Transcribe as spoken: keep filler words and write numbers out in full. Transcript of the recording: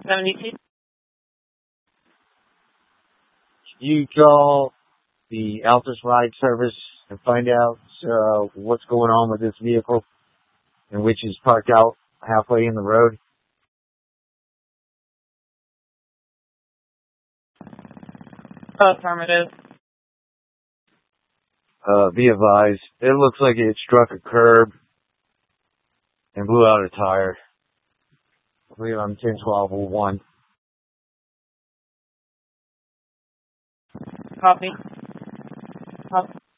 seventy-two. You call the Altus Ride Service and find out uh, what's going on with this vehicle, and which is parked out halfway in the road. Affirmative. Uh, be advised, it looks like it struck a curb and blew out a tire. I believe I'm ten twelve oh one. Copy. Copy.